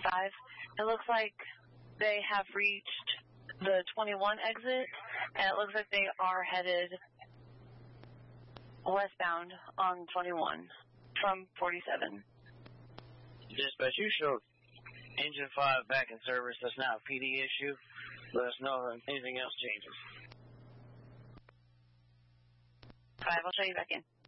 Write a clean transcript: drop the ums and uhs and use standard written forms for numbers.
5. It looks like they have reached the 21 exit, and it looks like they are headed westbound on 21 from 47. Dispatch, you showed Engine 5 back in service. That's now a PD issue. Let us know if anything else changes. 5, I'll show you back in.